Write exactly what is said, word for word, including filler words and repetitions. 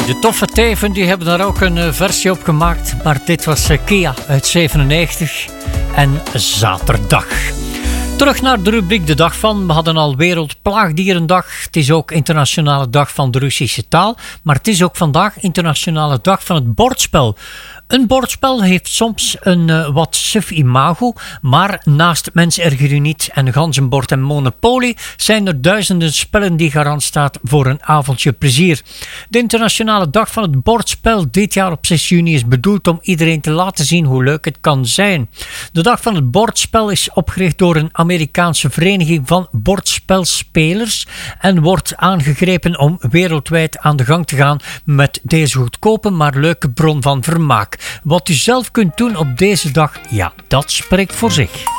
De Toffe Teven die hebben daar ook een uh, versie op gemaakt. Maar dit was uh, Kia uit zevenennegentig en Zaterdag. Terug naar de rubriek De Dag van. We hadden al Wereldplaagdierendag. Het is ook Internationale Dag van de Russische taal. Maar het is ook vandaag Internationale Dag van het bordspel. Een bordspel heeft soms een uh, wat suf imago, maar naast Mens erger u niet en Ganzenbord en Monopoly zijn er duizenden spellen die garant staan voor een avondje plezier. De Internationale Dag van het Bordspel dit jaar op zes juni is bedoeld om iedereen te laten zien hoe leuk het kan zijn. De Dag van het Bordspel is opgericht door een Amerikaanse vereniging van bordspelspelers en wordt aangegrepen om wereldwijd aan de gang te gaan met deze goedkope maar leuke bron van vermaak. Wat u zelf kunt doen op deze dag, ja, dat spreekt voor zich.